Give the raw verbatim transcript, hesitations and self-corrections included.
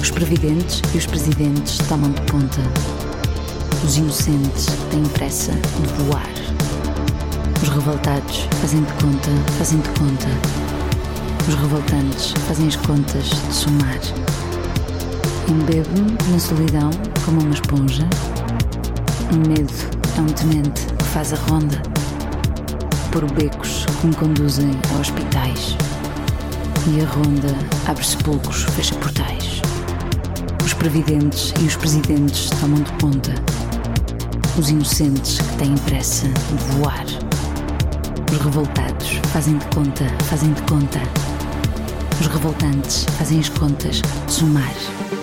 Os previdentes e os presidentes tomam de ponta. Os inocentes têm pressa de voar. Os revoltados fazem de conta, fazem de conta. Os revoltantes fazem as contas de somar. Embebo-me na solidão como uma esponja. O medo é um tenente que faz a ronda. Por becos que me conduzem a hospitais. E a ronda abre sepulcros, fecha portais. Os previdentes e os presidentes tomam de ponta. Os inocentes que têm pressa de voar. Os revoltados fazem de conta, fazem de conta. Os revoltantes fazem as contas de somar.